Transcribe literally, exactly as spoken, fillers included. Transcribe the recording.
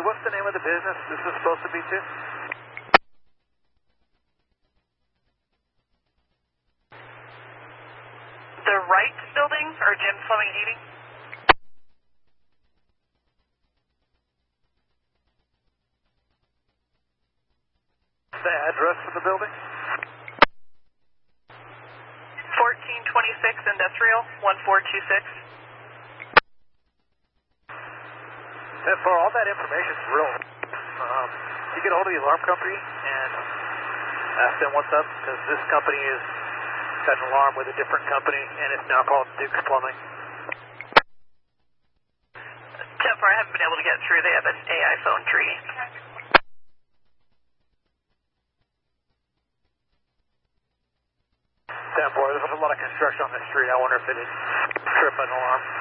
sorry, what's the name of the business this is supposed to be to? The Wright Building or Jim Plumbing and Heating? The address for the building? fourteen twenty-six Industrial, one four two six. And for all that information is real. Um, you get a hold of the alarm company and ask them what's up, because this company is got an alarm with a different company, and it's now called Duke's Plumbing. ten four, I haven't been able to get through. They have an A I phone tree. ten four, there's a lot of construction on this street. I wonder if it is tripping alarm.